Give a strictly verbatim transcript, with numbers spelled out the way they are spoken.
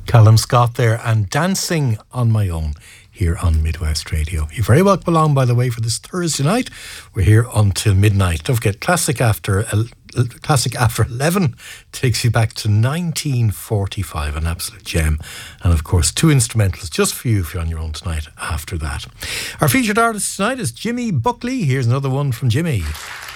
Callum Scott there, and Dancing on My Own here on Midwest Radio. You're very welcome along, by the way, for this Thursday night. We're here until midnight. Don't forget, Classic After uh, Classic After eleven takes you back to nineteen forty-five, an absolute gem. And of course, two instrumentals just for you if you're on your own tonight after that. Our featured artist tonight is Jimmy Buckley. Here's another one from Jimmy.